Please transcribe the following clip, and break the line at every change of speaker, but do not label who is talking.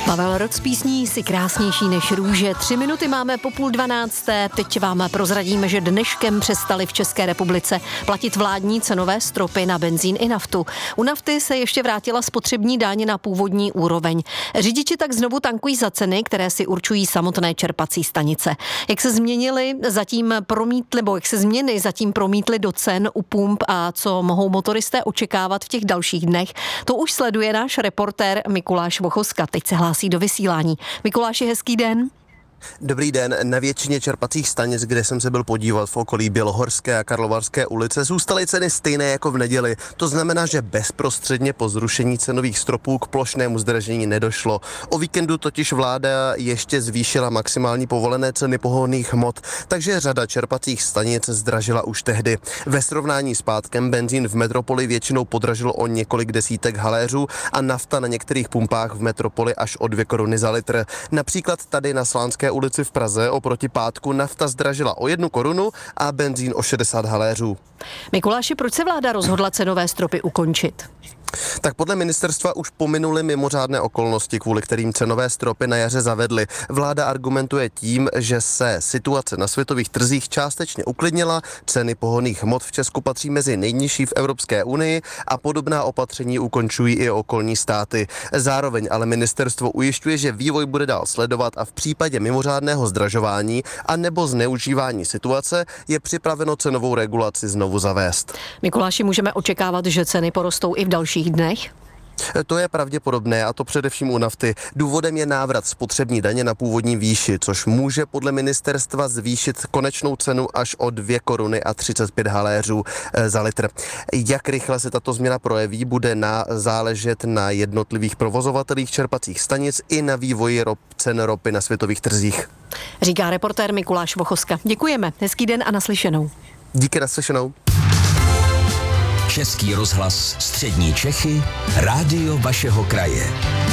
Pavel Rod s písní Si krásnější než růže. 3 minuty máme po 11:30. Teď vám prozradíme, že dneškem přestaly v České republice platit vládní cenové stropy na benzín i naftu. U nafty se ještě vrátila spotřební daň na původní úroveň. Řidiči tak znovu tankují za ceny, které si určují samotné čerpací stanice. Jak se změny zatím promítly do cen u pump a co mohou motoristé očekávat v těch dalších dnech, to už sleduje náš reportér Mikuláš Vochoska. Teď se hlásí do vysílání. Mikuláši, hezký den.
Dobrý den. Na většině čerpacích stanic, kde jsem se byl podívat v okolí Bělohorské a Karlovarské ulice, zůstaly ceny stejné jako v neděli. To znamená, že bezprostředně po zrušení cenových stropů k plošnému zdražení nedošlo. O víkendu totiž vláda ještě zvýšila maximální povolené ceny pohonných hmot, takže řada čerpacích stanic zdražila už tehdy. Ve srovnání s pátkem benzín v metropoli většinou podražil o několik desítek haléřů a nafta na některých pumpách v metropoli až o 2 koruny za litr. Například tady na Slánské ulici v Praze oproti pátku nafta zdražila o 1 korunu a benzín o 60 haléřů.
Mikuláši, proč se vláda rozhodla cenové stropy ukončit?
Tak podle ministerstva už pominuly mimořádné okolnosti, kvůli kterým cenové stropy na jaře zavedly. Vláda argumentuje tím, že se situace na světových trzích částečně uklidnila, ceny pohonných hmot v Česku patří mezi nejnižší v Evropské unii a podobná opatření ukončují i okolní státy. Zároveň ale ministerstvo ujišťuje, že vývoj bude dál sledovat a v případě mimořádného zdražování a nebo zneužívání situace je připraveno cenovou regulaci znovu zavést.
Mikuláši, můžeme očekávat, že ceny porostou i v dalších dnech?
To je pravděpodobné, a to především u nafty. Důvodem je návrat spotřební daně na původní výši, což může podle ministerstva zvýšit konečnou cenu až o 2 koruny a 35 haléřů za litr. Jak rychle se tato změna projeví, bude záležet na jednotlivých provozovatelích čerpacích stanic i na vývoji cen ropy na světových trzích.
Říká reportér Mikuláš Vochoska. Děkujeme, hezký den a naslyšenou.
Díky, naslyšenou.
Český rozhlas Střední Čechy, rádio vašeho kraje.